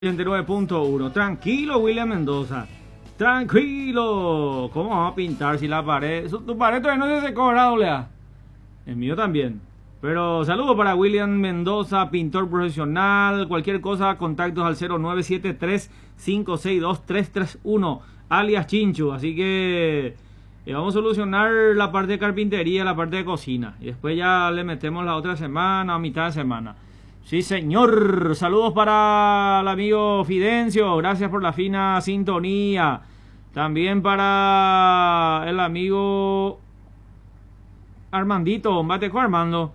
89.1. Tranquilo, William Mendoza. Tranquilo. ¿Cómo vamos a pintar si la pared? Tu pared todavía no se secó, ¿verdad, Olea? El mío también. Pero saludos para William Mendoza, pintor profesional. Cualquier cosa, contactos al 0973-562-331, alias Chinchu. Así que vamos a solucionar la parte de carpintería, la parte de cocina. Y después ya le metemos la otra semana, a mitad de semana. Sí, señor. Saludos para el amigo Fidencio. Gracias por la fina sintonía. También para el amigo Armandito. Bateco Armando.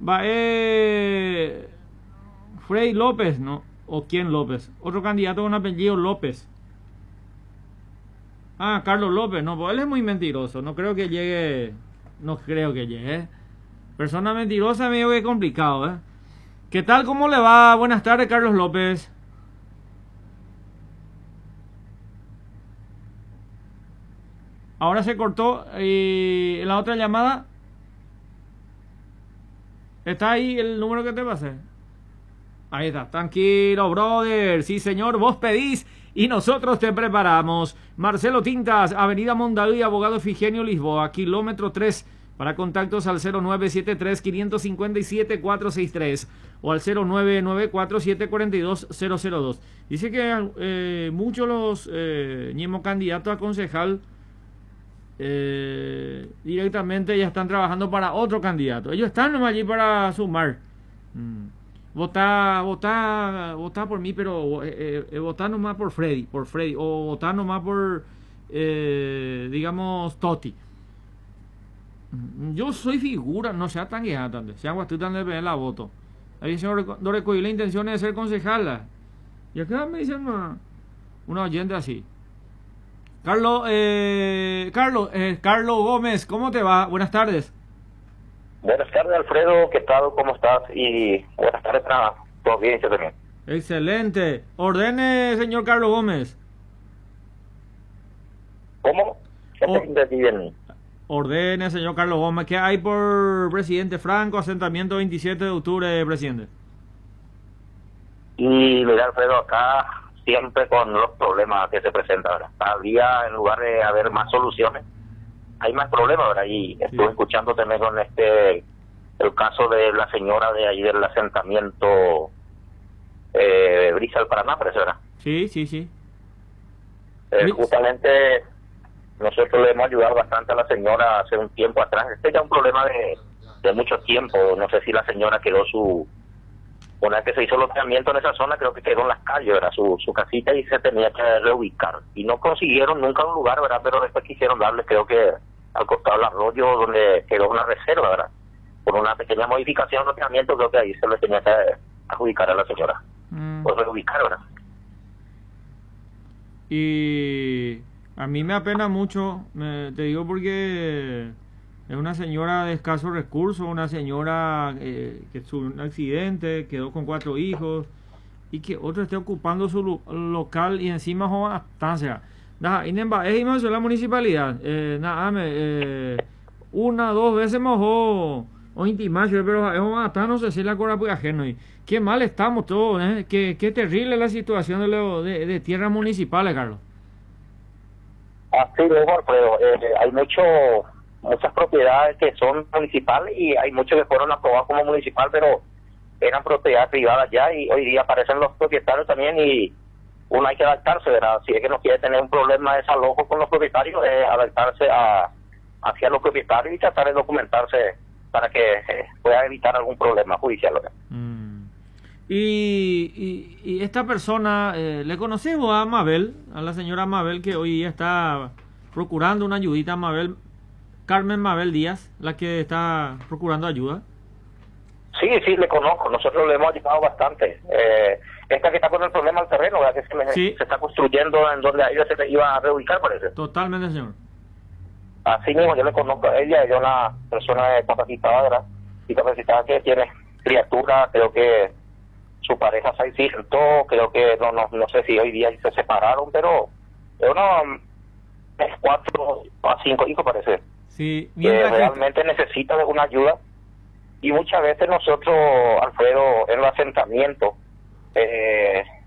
Frei López, ¿no? ¿O quién López? Otro candidato con apellido López. Ah, Carlos López. No, pues él es muy mentiroso. No creo que llegue. No creo que llegue. Persona mentirosa medio que complicado, ¿eh? ¿Qué tal? ¿Cómo le va? Buenas tardes, Carlos López. Ahora se cortó. ¿Y la otra llamada? ¿Está ahí el número que te pasé? Ahí está. Tranquilo, brother. Sí, señor. Vos pedís y nosotros te preparamos. Marcelo Tintas, Avenida Mondaví, Abogado Efigenio Lisboa, kilómetro 3. Para contactos al 0973-557-463 o al 0994-742-002. Dice que muchos los ñemo candidatos a concejal directamente ya están trabajando para otro candidato. Ellos están nomás allí para sumar. Votá por mí, pero votá nomás por Freddy, o votá nomás por, digamos, Toti. Yo soy figura, no sea tan guiada, sea guastita de pedir la voto. Ahí señor Dorecoy, la intención es ser concejala. Y acá me dicen una oyente así. Carlos Gómez, ¿cómo te va? Buenas tardes. Buenas tardes, Alfredo, ¿qué tal? ¿Cómo estás? Y buenas tardes para tu audiencia también. Excelente. Ordene, señor Carlos Gómez. ¿Cómo? Ordene, señor Carlos Gómez. ¿Qué hay por presidente Franco? Asentamiento 27 de octubre, presidente. Y mira, Alfredo, acá siempre con los problemas que se presentan, ¿verdad? Cada día, en lugar de haber más soluciones, hay más problemas, ¿verdad? Y estuve escuchando también con el caso de la señora de ahí del asentamiento Brisa del Paraná, parece, ¿verdad? Sí. Justamente nosotros le hemos ayudado bastante a la señora hace un tiempo atrás. Este ya es un problema de mucho tiempo. No sé si la señora quedó una vez que se hizo el loteamiento en esa zona, creo que quedó en las calles, ¿verdad? Su casita, y se tenía que reubicar. Y no consiguieron nunca un lugar, ¿verdad? Pero después quisieron darle, creo que al costado del arroyo, donde quedó una reserva, ¿verdad? Por una pequeña modificación del loteamiento, creo que ahí se le tenía que adjudicar a la señora. Pues reubicar, ¿verdad? Y a mí me apena mucho, te digo, porque es una señora de escasos recursos, una señora que tuvo un accidente, quedó con 4 hijos, y que otro esté ocupando su local y encima joven estancia. Es la municipalidad. Una, 2 veces mejor o intimacio, pero hasta no sé si la cora puede ajeno. Y qué mal estamos todos, qué terrible la situación de tierras municipales, Carlos. Así mismo, Alfredo. Hay muchas propiedades que son municipales y hay muchos que fueron aprobados como municipal, pero eran propiedades privadas ya, y hoy día aparecen los propietarios también, y uno hay que adaptarse, ¿verdad? Si es que no quiere tener un problema de desalojo con los propietarios, adaptarse hacia los propietarios y tratar de documentarse para que pueda evitar algún problema judicial, ¿verdad? Y esta persona, ¿le conocemos a Mabel, a la señora Mabel, que hoy día está procurando una ayudita? Mabel, Carmen Mabel Díaz, la que está procurando ayuda. Sí, le conozco. Nosotros le hemos ayudado bastante. Esta que está con el problema al terreno, ¿verdad? Que se está construyendo en donde ella se iba a reubicar, parece. Totalmente, señor. Así mismo, yo le conozco a ella. Ella es una persona capacitada, ¿verdad? Y capacitada que tiene criatura. Creo que su pareja se accidentó. Creo que no sé si hoy día se separaron, pero es unos 4 a 5 hijos, parece. Sí, que realmente necesita de una ayuda. Y muchas veces nosotros, Alfredo, en los asentamientos,